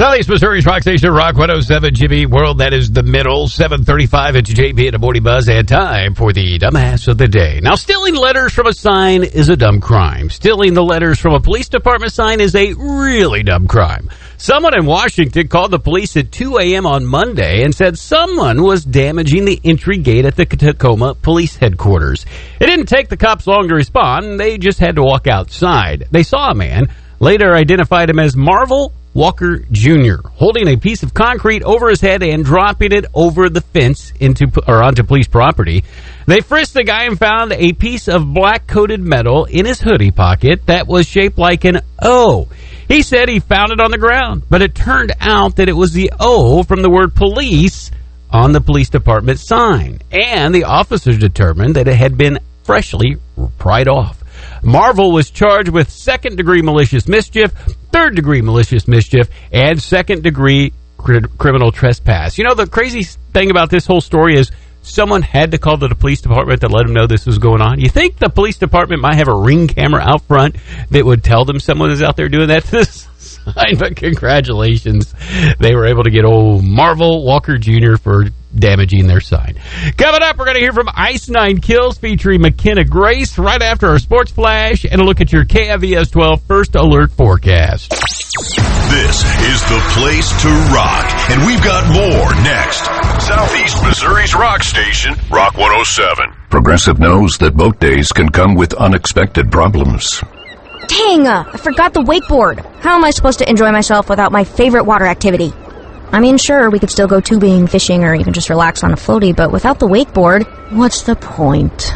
Southeast Missouri's Rock Station, Rock 107, Jimmy World. That is the middle. 7:35 at JP at a Morning Buzz, and time for the dumbass of the day. Now, stealing letters from a sign is a dumb crime. Stealing the letters from a police department sign is a really dumb crime. Someone in Washington called the police at 2 a.m. on Monday and said someone was damaging the entry gate at the Tacoma Police Headquarters. It didn't take the cops long to respond. They just had to walk outside. They saw a man, later identified him as Marvel Walker Jr., holding a piece of concrete over his head and dropping it over the fence onto police property. They frisked the guy and found a piece of black-coated metal in his hoodie pocket that was shaped like an O. He said he found it on the ground, but it turned out that it was the O from the word police on the police department sign, and the officers determined that it had been freshly pried off. Marvel was charged with second-degree malicious mischief, third-degree malicious mischief, and second-degree criminal trespass. You know, the crazy thing about this whole story is someone had to call the police department to let them know this was going on. You think the police department might have a Ring camera out front that would tell them someone is out there doing that to this sign? But congratulations, they were able to get old Marvel Walker Jr. for damaging their sign. Coming up, we're going to hear from Ice Nine Kills featuring McKenna Grace right after our Sports Flash and a look at your KFVS 12 First Alert forecast. This is the place to rock, and we've got more next. Southeast Missouri's rock station, Rock 107. Progressive knows that boat days can come with unexpected problems. Dang, I forgot the wakeboard. How am I supposed to enjoy myself without my favorite water activity? I mean, sure, we could still go tubing, fishing, or even just relax on a floaty, but without the wakeboard, what's the point?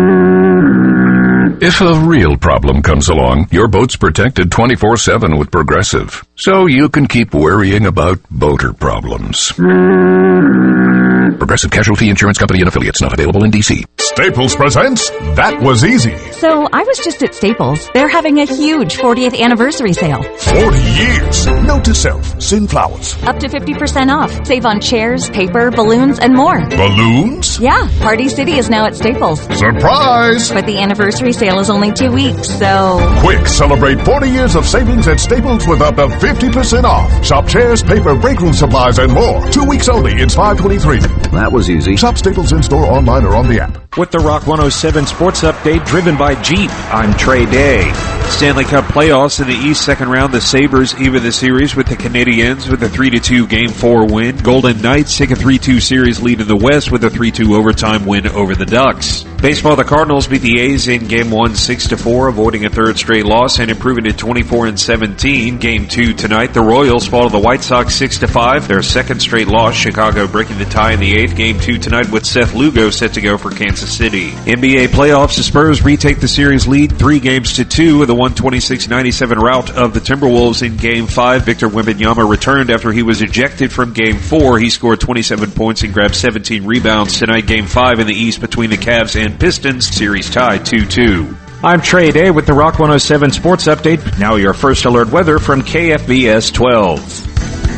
If a real problem comes along, your boat's protected 24/7 with Progressive, so you can keep worrying about boater problems. Progressive Casualty Insurance Company and Affiliates, not available in D.C. Staples presents That Was Easy. So I was just at Staples. They're having a huge 40th anniversary sale. 40 years. Note to self, send flowers. Up to 50% off. Save on chairs, paper, balloons, and more. Balloons? Yeah, Party City is now at Staples. Surprise! But the anniversary sale is only 2 weeks, so... Quick, celebrate 40 years of savings at Staples with up to 50% off. Shop chairs, paper, break room supplies, and more. 2 weeks only. It's 5/23. That was easy. Shop Staples in-store, online, or on the app. With the Rock 107 Sports Update driven by Jeep, I'm Trey Day. Stanley Cup playoffs in the East second round, the Sabres even the series with the Canadiens with a 3-2 Game 4 win. Golden Knights take a 3-2 series lead in the West with a 3-2 overtime win over the Ducks. Baseball, the Cardinals beat the A's in Game 1 6-4, avoiding a third straight loss and improving to 24-17. Game 2 tonight, the Royals fall to the White Sox 6-5, their second straight loss. Chicago breaking the tie in the 8th. Game 2 tonight with Seth Lugo set to go for Kansas City. NBA playoffs, the Spurs retake the series lead 3-2 with a 126-97 rout of the Timberwolves in Game 5. Victor Wembanyama returned after he was ejected from Game 4. He scored 27 points and grabbed 17 rebounds. Tonight, Game 5 in the East between the Cavs and Pistons. Series tied 2-2. I'm Trey Day with the Rock 107 Sports Update. Now your First Alert weather from KFVS 12.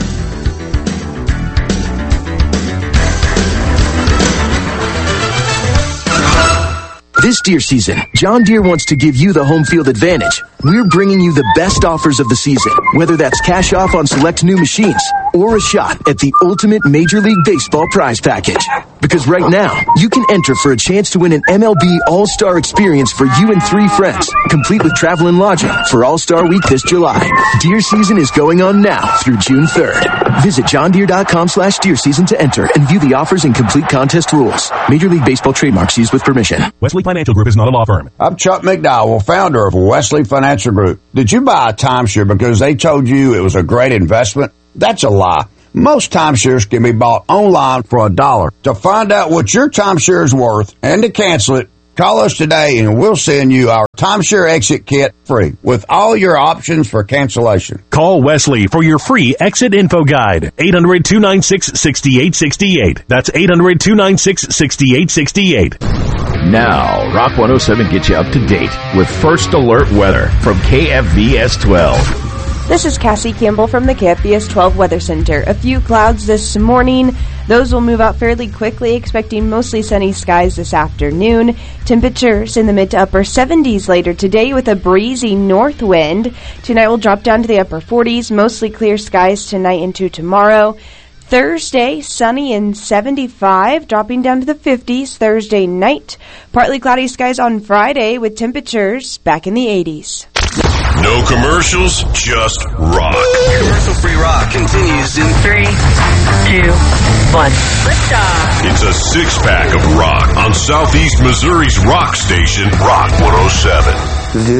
This deer season, John Deere wants to give you the home field advantage. We're bringing you the best offers of the season, whether that's cash off on select new machines or a shot at the ultimate Major League Baseball prize package. Because right now, you can enter for a chance to win an MLB All-Star experience for you and 3 friends, complete with travel and lodging for All-Star Week this July. Deer season is going on now through June 3rd. Visit johndeere.com/deer season to enter and view the offers and complete contest rules. Major League Baseball trademarks used with permission. Wesley Financial Group is not a law firm. I'm Chuck McDowell, founder of Wesley Financial Group. Did you buy a timeshare because they told you it was a great investment? That's a lie. Most timeshares can be bought online for $1. To find out what your timeshare is worth and to cancel it, call us today and we'll send you our timeshare exit kit free with all your options for cancellation. Call Wesley for your free exit info guide. 800-296-6868. That's 800-296-6868. Now, Rock 107 gets you up to date with First Alert weather from KFVS 12. This is Cassie Campbell from the KFBS 12 Weather Center. A few clouds this morning. Those will move out fairly quickly, expecting mostly sunny skies this afternoon. Temperatures in the mid to upper 70s later today with a breezy north wind. Tonight will drop down to the upper 40s, mostly clear skies tonight into tomorrow. Thursday, sunny and 75, dropping down to the 50s Thursday night. Partly cloudy skies on Friday with temperatures back in the 80s. No commercials, just rock. Commercial-free rock continues in 3, 2, 1. Liftoff. It's a six-pack of rock on Southeast Missouri's rock station, Rock 107.